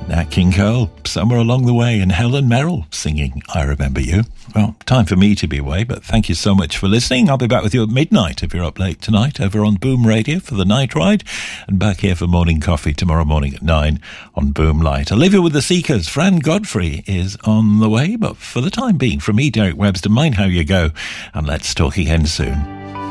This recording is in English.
Nat King Cole, somewhere along the way, and Helen Merrill singing I Remember You. Well, time for me to be away, but thank you so much for listening. I'll be back with you at midnight if you're up late tonight over on Boom Radio for the night ride, and back here for morning coffee tomorrow morning at 9 on Boom Light. I'll leave you with the Seekers. Fran Godfrey is on the way, but for the time being, from me, Derek Webster, mind how you go, and let's talk again soon.